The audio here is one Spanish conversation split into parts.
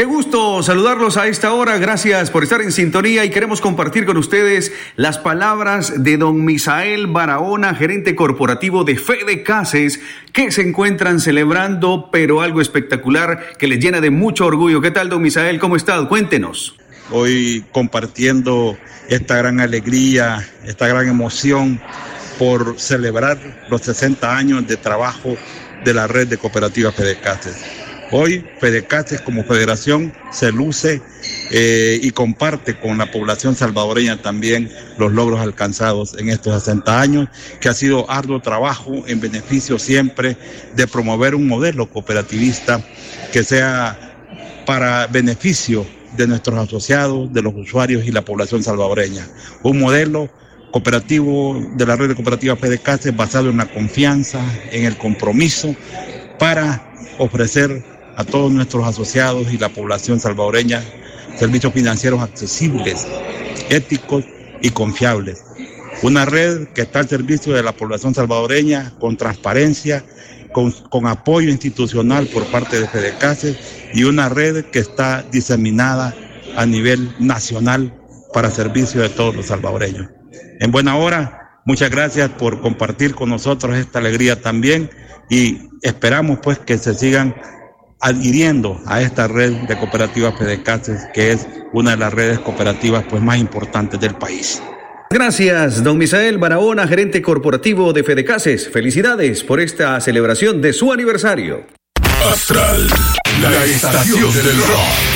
Qué gusto saludarlos a esta hora, gracias por estar en sintonía y queremos compartir con ustedes las palabras de don Misael Barahona, gerente corporativo de Fedecases, que se encuentran celebrando, pero algo espectacular que les llena de mucho orgullo. ¿Qué tal, don Misael? ¿Cómo está? Cuéntenos. Hoy compartiendo esta gran alegría, esta gran emoción por celebrar los 60 años de trabajo de la red de cooperativas Fedecases. Hoy Fedecases como federación se luce y comparte con la población salvadoreña también los logros alcanzados en estos 60 años, que ha sido arduo trabajo en beneficio siempre de promover un modelo cooperativista que sea para beneficio de nuestros asociados, de los usuarios y la población salvadoreña. Un modelo cooperativo de la red de cooperativas Fedecases basado en la confianza, en el compromiso para ofrecer a todos nuestros asociados y la población salvadoreña servicios financieros accesibles, éticos y confiables. Una red que está al servicio de la población salvadoreña con transparencia, con apoyo institucional por parte de Fedecases y una red que está diseminada a nivel nacional para servicio de todos los salvadoreños. En buena hora, muchas gracias por compartir con nosotros esta alegría también y esperamos pues que se sigan adhiriendo a esta red de cooperativas Fedecases, que es una de las redes cooperativas pues más importantes del país. Gracias, don Misael Barahona, gerente corporativo de Fedecases. Felicidades por esta celebración de su aniversario. Astral, la estación del rock.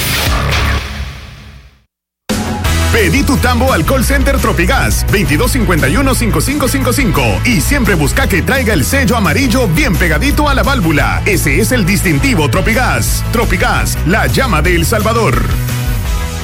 Pedí tu tambo al call center Tropigas 2251-5555 y siempre busca que traiga el sello amarillo bien pegadito a la válvula. Ese es el distintivo Tropigas. Tropigas, la llama de El Salvador.